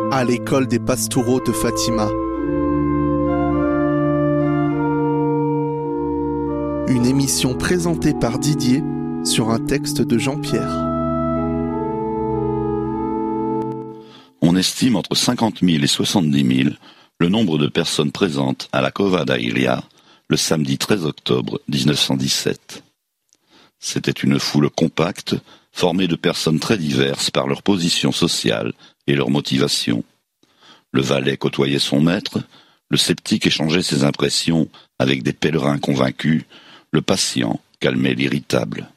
à l'école des Pastoureaux de Fatima. Une émission présentée par Didier sur un texte de Jean-Pierre. On estime entre 50 000 et 70 000 le nombre de personnes présentes à la Cova da Iria le samedi 13 octobre 1917. C'était une foule compacte, formée de personnes très diverses par leur position sociale et leur motivation. Le valet côtoyait son maître, le sceptique échangeait ses impressions avec des pèlerins convaincus, le patient calmait l'irritable.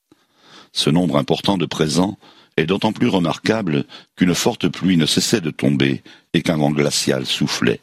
Ce nombre important de présents est d'autant plus remarquable qu'une forte pluie ne cessait de tomber et qu'un vent glacial soufflait.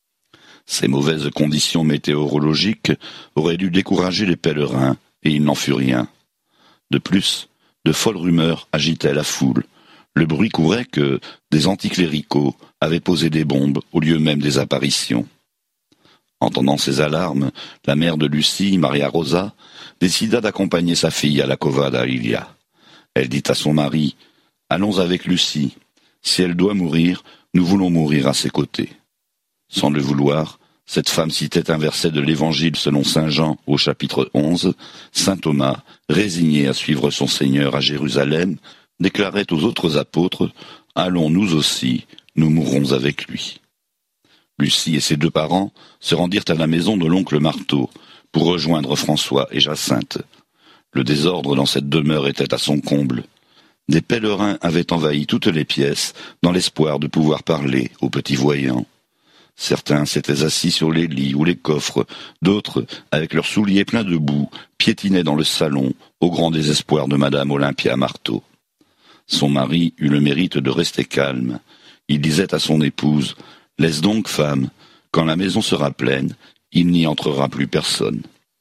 Ces mauvaises conditions météorologiques auraient dû décourager les pèlerins, et il n'en fut rien. De plus, de folles rumeurs agitaient la foule. Le bruit courait que des anticléricaux avaient posé des bombes au lieu même des apparitions. Entendant ces alarmes, la mère de Lucie, Maria Rosa, décida d'accompagner sa fille à la Cova da Iria. Elle dit à son mari « Allons avec Lucie. Si elle doit mourir, nous voulons mourir à ses côtés. » Sans le vouloir, cette femme citait un verset de l'Évangile selon saint Jean au chapitre 11. Saint Thomas, résigné à suivre son Seigneur à Jérusalem, déclarait aux autres apôtres « Allons nous aussi, nous mourrons avec lui. » Lucie et ses deux parents se rendirent à la maison de l'oncle Marteau pour rejoindre François et Jacinthe. Le désordre dans cette demeure était à son comble. Des pèlerins avaient envahi toutes les pièces dans l'espoir de pouvoir parler aux petits voyants. Certains s'étaient assis sur les lits ou les coffres, d'autres, avec leurs souliers pleins de boue, piétinaient dans le salon, au grand désespoir de madame Olympia Marteau. Son mari eut le mérite de rester calme. Il disait à son épouse « Laisse donc, femme, quand la maison sera pleine, il n'y entrera plus personne. »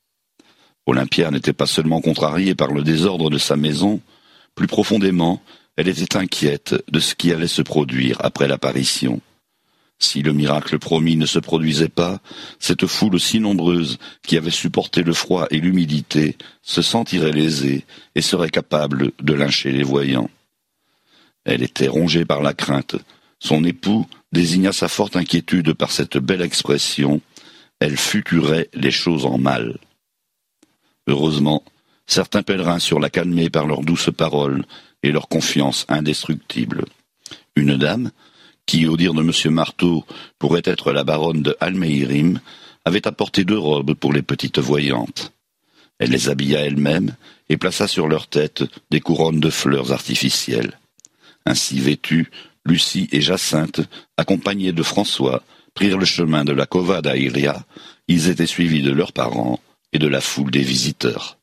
Olympia n'était pas seulement contrariée par le désordre de sa maison, plus profondément, elle était inquiète de ce qui allait se produire après l'apparition. Si le miracle promis ne se produisait pas, cette foule si nombreuse qui avait supporté le froid et l'humidité se sentirait lésée et serait capable de lyncher les voyants. Elle était rongée par la crainte. Son époux désigna sa forte inquiétude par cette belle expression « Elle futurait les choses en mal ». Heureusement, certains pèlerins surent la calmer par leurs douces paroles et leur confiance indestructible. Une dame, qui, au dire de M. Marteau, pourrait être la baronne de Almeirim, avait apporté 2 robes pour les petites voyantes. Elle les habilla elle-même et plaça sur leur tête des couronnes de fleurs artificielles. Ainsi vêtues, Lucie et Jacinthe, accompagnées de François, prirent le chemin de la Cova da Iria. Ils étaient suivis de leurs parents et de la foule des visiteurs.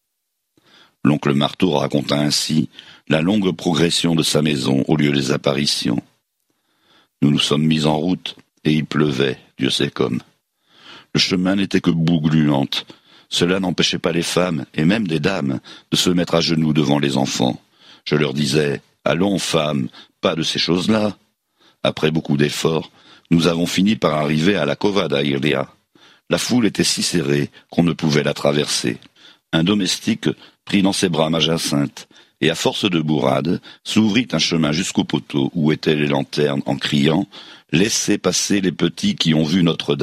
L'oncle Marteau raconta ainsi la longue progression de sa maison au lieu des apparitions. Nous nous sommes mis en route, et il pleuvait, Dieu sait comme. Le chemin n'était que boue gluante. Cela n'empêchait pas les femmes, et même des dames, de se mettre à genoux devant les enfants. Je leur disais « Allons, femmes, pas de ces choses-là ». Après beaucoup d'efforts, nous avons fini par arriver à la Cova da Iria. La foule était si serrée qu'on ne pouvait la traverser. Un domestique prit dans ses bras ma Jacinthe, et à force de bourrades, s'ouvrit un chemin jusqu'au poteau où étaient les lanternes en criant « Laissez passer les petits qui ont vu Notre-Dame ».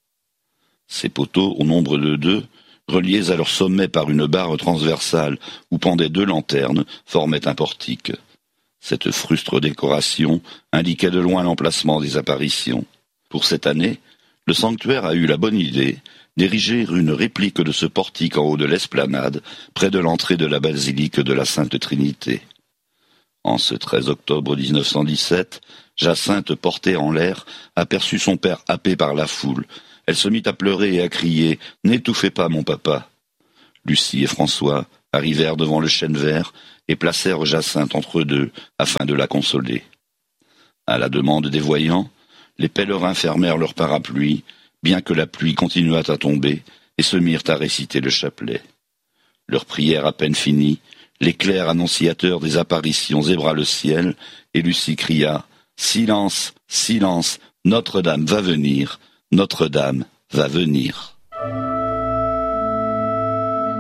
Ces poteaux, au nombre de 2, reliés à leur sommet par une barre transversale où pendaient 2 lanternes, formaient un portique. Cette frustre décoration indiquait de loin l'emplacement des apparitions. Pour cette année, le sanctuaire a eu la bonne idée d'ériger une réplique de ce portique en haut de l'esplanade, près de l'entrée de la basilique de la Sainte Trinité. En ce 13 octobre 1917, Jacinthe, portée en l'air, aperçut son père happé par la foule. Elle se mit à pleurer et à crier « N'étouffez pas, mon papa !» Lucie et François arrivèrent devant le chêne vert et placèrent Jacinthe entre 2 afin de la consoler. À la demande des voyants, les pèlerins fermèrent leurs parapluies, bien que la pluie continuât à tomber, et se mirent à réciter le chapelet. Leur prière à peine finie, l'éclair annonciateur des apparitions zébra le ciel, et Lucie cria « Silence, silence, Notre-Dame va venir, Notre-Dame va venir ».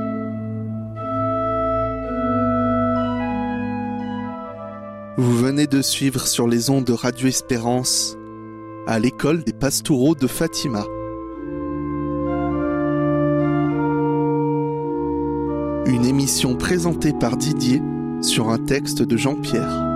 Vous venez de suivre sur les ondes de Radio Espérance à l'école des Pastoureaux de Fatima. Une émission présentée par Didier sur un texte de Jean-Pierre.